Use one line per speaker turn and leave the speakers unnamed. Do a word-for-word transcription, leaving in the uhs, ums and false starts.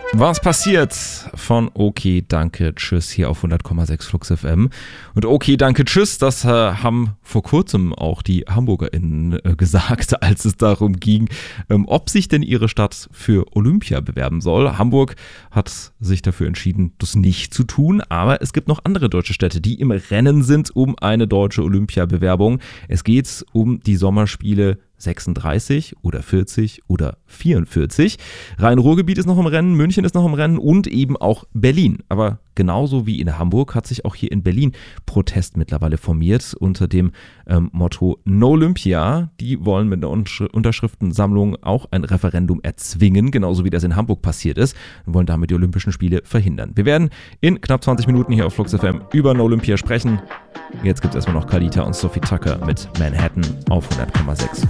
Was passiert von Okay, danke, tschüss hier auf hundert Komma sechs Flux F M. Und Okay, danke, tschüss, das äh, haben vor kurzem auch die HamburgerInnen äh, gesagt, als es darum ging, ähm, ob sich denn ihre Stadt für Olympia bewerben soll. Hamburg hat sich dafür entschieden, das nicht zu tun, aber es gibt noch andere deutsche Städte, die im Rennen sind um eine deutsche Olympia-Bewerbung. Es geht um die Sommerspiele sechsunddreißig oder vierzig oder vierundvierzig. Rhein-Ruhr-Gebiet ist noch im Rennen, München ist noch im Rennen und eben auch Berlin. Aber genauso wie in Hamburg hat sich auch hier in Berlin Protest mittlerweile formiert unter dem ähm, Motto No Olympia. Die wollen mit einer Untersch- Unterschriftensammlung auch ein Referendum erzwingen, genauso wie das in Hamburg passiert ist, und wollen damit die Olympischen Spiele verhindern. Wir werden in knapp zwanzig Minuten hier auf Flux F M über No Olympia sprechen. Jetzt gibt es erstmal noch Kalita und Sophie Tucker mit Manhattan auf hundert Komma sechs.